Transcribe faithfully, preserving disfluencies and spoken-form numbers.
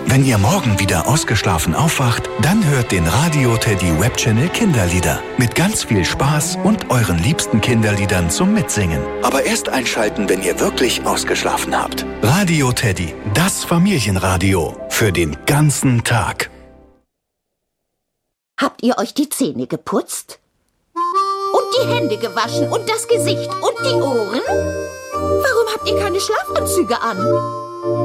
Wenn ihr morgen wieder ausgeschlafen aufwacht, dann hört den Radio Teddy Webchannel Kinderlieder. Mit ganz viel Spaß und euren liebsten Kinderliedern zum Mitsingen. Aber erst einschalten, wenn ihr wirklich ausgeschlafen habt. Radio Teddy, das Familienradio. Für den ganzen Tag. Habt ihr euch die Zähne geputzt? Und die Hände gewaschen und das Gesicht und die Ohren? Warum habt ihr keine Schlafanzüge an?